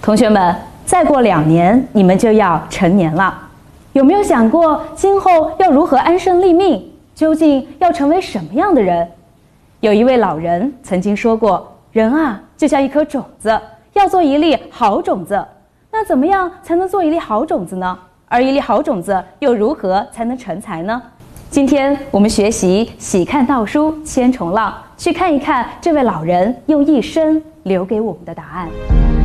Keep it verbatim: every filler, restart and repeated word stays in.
同学们，再过两年你们就要成年了，有没有想过今后要如何安身立命？究竟要成为什么样的人？有一位老人曾经说过，人啊，就像一颗种子，要做一粒好种子。那怎么样才能做一粒好种子呢？而一粒好种子又如何才能成才呢？今天我们学习喜看道书千重浪，去看一看这位老人用一生留给我们的答案。